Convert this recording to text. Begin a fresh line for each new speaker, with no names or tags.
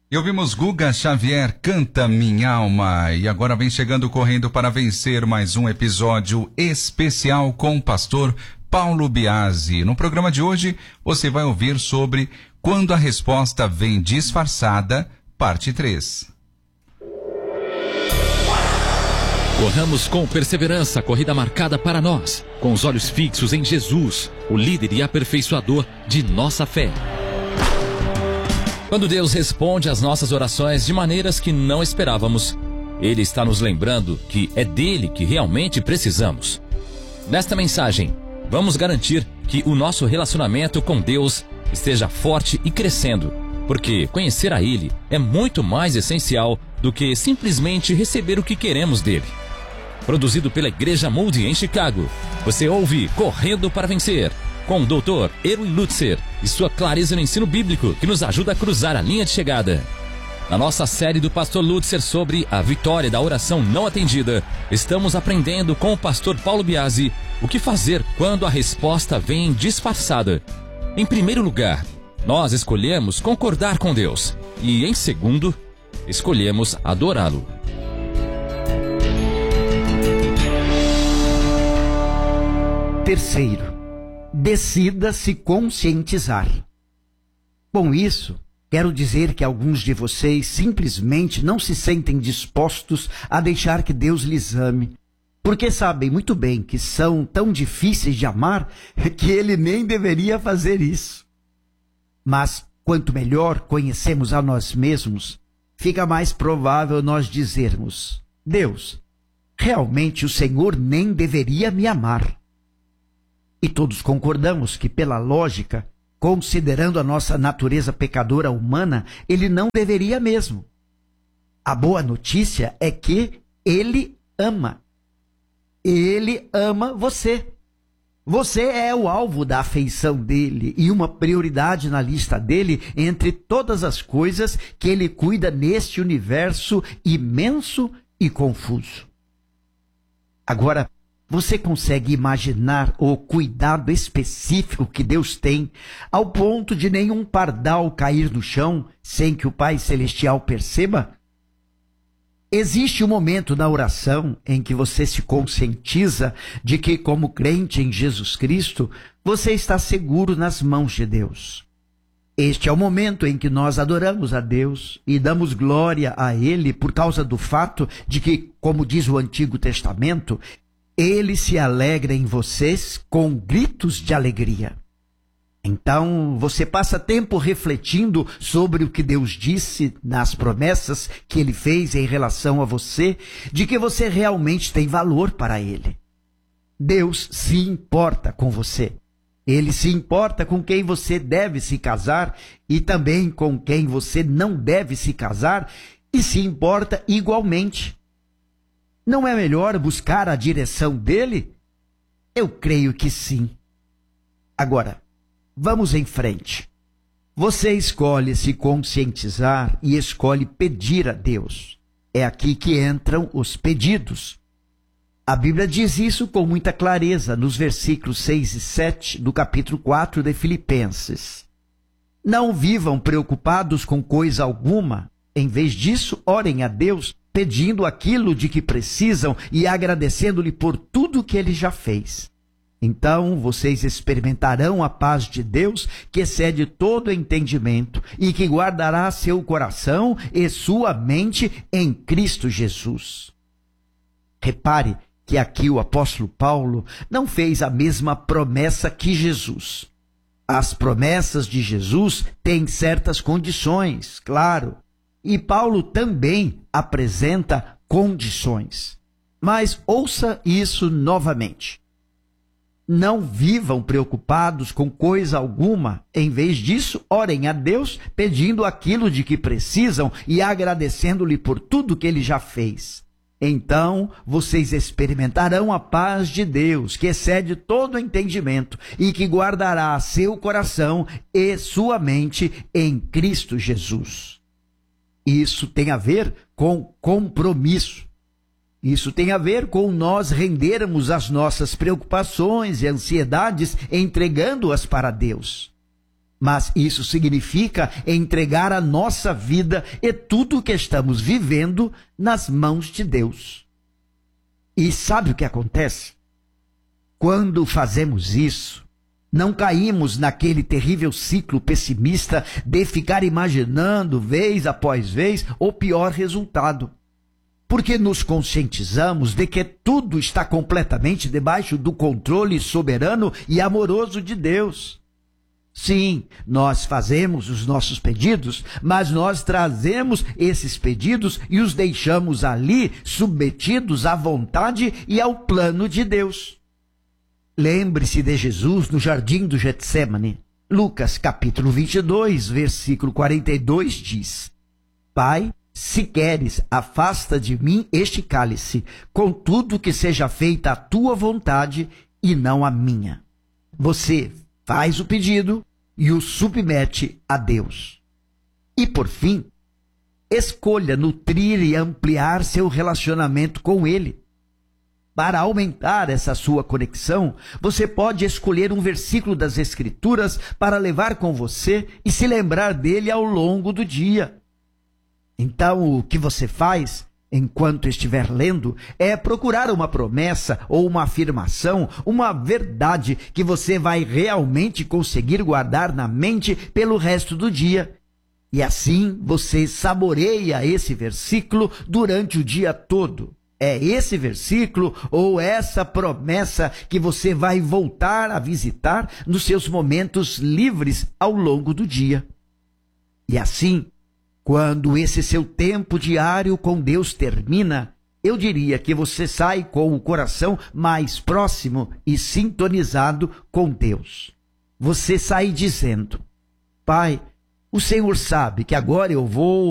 E ouvimos Guga Xavier, Canta Minha Alma. E agora vem chegando correndo para vencer mais um episódio especial com o pastor Paulo Biasi. No programa de hoje, você vai ouvir sobre Quando a Resposta Vem Disfarçada, parte 3.
Corramos com perseverança a corrida marcada para nós, com os olhos fixos em Jesus, o líder e aperfeiçoador de nossa fé. Quando Deus responde às nossas orações de maneiras que não esperávamos, Ele está nos lembrando que é dele que realmente precisamos. Nesta mensagem, vamos garantir que o nosso relacionamento com Deus esteja forte e crescendo, porque conhecer a Ele é muito mais essencial do que simplesmente receber o que queremos dele. Produzido pela Igreja Moody em Chicago, você ouve Correndo para Vencer, com o Dr. Erwin Lutzer e sua clareza no ensino bíblico que nos ajuda a cruzar a linha de chegada. Na nossa série do pastor Lutzer sobre a vitória da oração não atendida, estamos aprendendo com o pastor Paulo Biasi o que fazer quando a resposta vem disfarçada. Em primeiro lugar, nós escolhemos concordar com Deus e, em segundo, escolhemos adorá-lo.
Terceiro, decida se conscientizar. Com isso, quero dizer que alguns de vocês simplesmente não se sentem dispostos a deixar que Deus lhes ame, porque sabem muito bem que são tão difíceis de amar que Ele nem deveria fazer isso. Mas, quanto melhor conhecemos a nós mesmos, fica mais provável nós dizermos: Deus, realmente o Senhor nem deveria me amar. E todos concordamos que, pela lógica, considerando a nossa natureza pecadora humana, Ele não deveria mesmo. A boa notícia é que Ele ama. Ele ama você. Você é o alvo da afeição dele e uma prioridade na lista dele entre todas as coisas que ele cuida neste universo imenso e confuso. Agora, você consegue imaginar o cuidado específico que Deus tem ao ponto de nenhum pardal cair no chão sem que o Pai Celestial perceba? Existe um momento na oração em que você se conscientiza de que, como crente em Jesus Cristo, você está seguro nas mãos de Deus. Este é o momento em que nós adoramos a Deus e damos glória a Ele por causa do fato de que, como diz o Antigo Testamento, Ele se alegra em vocês com gritos de alegria. Então, você passa tempo refletindo sobre o que Deus disse nas promessas que Ele fez em relação a você, de que você realmente tem valor para Ele. Deus se importa com você. Ele se importa com quem você deve se casar e também com quem você não deve se casar e se importa igualmente. Não é melhor buscar a direção dele? Eu creio que sim. Agora, vamos em frente. Você escolhe se conscientizar e escolhe pedir a Deus. É aqui que entram os pedidos. A Bíblia diz isso com muita clareza nos versículos 6 e 7 do capítulo 4 de Filipenses. Não vivam preocupados com coisa alguma. Em vez disso, orem a Deus, pedindo aquilo de que precisam e agradecendo-lhe por tudo que ele já fez. Então vocês experimentarão a paz de Deus, que excede todo entendimento e que guardará seu coração e sua mente em Cristo Jesus. Repare que aqui o apóstolo Paulo não fez a mesma promessa que Jesus. As promessas de Jesus têm certas condições, claro. E Paulo também apresenta condições. Mas ouça isso novamente. Não vivam preocupados com coisa alguma. Em vez disso, orem a Deus, pedindo aquilo de que precisam e agradecendo-lhe por tudo que ele já fez. Então, vocês experimentarão a paz de Deus, que excede todo entendimento e que guardará seu coração e sua mente em Cristo Jesus. Isso tem a ver com compromisso. Isso tem a ver com nós rendermos as nossas preocupações e ansiedades, entregando-as para Deus. Mas isso significa entregar a nossa vida e tudo o que estamos vivendo nas mãos de Deus. E sabe o que acontece? Quando fazemos isso, não caímos naquele terrível ciclo pessimista de ficar imaginando vez após vez o pior resultado. Porque nos conscientizamos de que tudo está completamente debaixo do controle soberano e amoroso de Deus. Sim, nós fazemos os nossos pedidos, mas nós trazemos esses pedidos e os deixamos ali submetidos à vontade e ao plano de Deus. Lembre-se de Jesus no jardim do Getsêmani. Lucas capítulo 22, versículo 42 diz: Pai, se queres, afasta de mim este cálice, contudo que seja feita a tua vontade e não a minha. Você faz o pedido e o submete a Deus. E por fim, escolha nutrir e ampliar seu relacionamento com Ele. Para aumentar essa sua conexão, você pode escolher um versículo das Escrituras para levar com você e se lembrar dele ao longo do dia. Então, o que você faz enquanto estiver lendo é procurar uma promessa ou uma afirmação, uma verdade que você vai realmente conseguir guardar na mente pelo resto do dia. E assim você saboreia esse versículo durante o dia todo. É esse versículo ou essa promessa que você vai voltar a visitar nos seus momentos livres ao longo do dia. E assim, quando esse seu tempo diário com Deus termina, eu diria que você sai com o coração mais próximo e sintonizado com Deus. Você sai dizendo: Pai, o Senhor sabe que agora eu vou